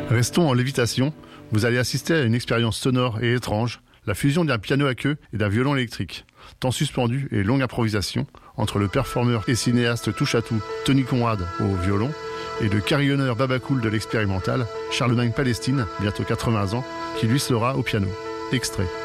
Restons en lévitation, vous allez assister à une expérience sonore et étrange, la fusion d'un piano à queue et d'un violon électrique. Temps suspendu et longue improvisation entre le performeur et cinéaste touche-à-tout Tony Conrad au violon et le carillonneur babacool de l'expérimental Charlemagne Palestine, bientôt 80 ans, qui lui sera au piano. Extrait.